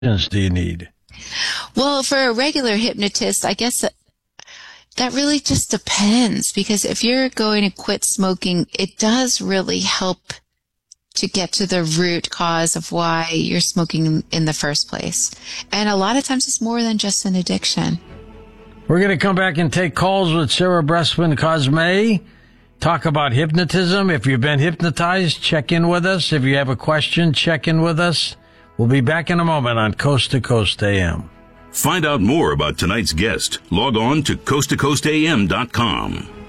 do you need? Well, for a regular hypnotist, I guess that really just depends, because if you're going to quit smoking, it does really help to get to the root cause of why you're smoking in the first place. And a lot of times it's more than just an addiction. We're going to come back and take calls with Sarah Bressman Cosme. Talk about hypnotism. If you've been hypnotized, check in with us. If you have a question, check in with us. We'll be back in a moment on Coast to Coast AM. Find out more about tonight's guest. Log on to coasttocoastam.com.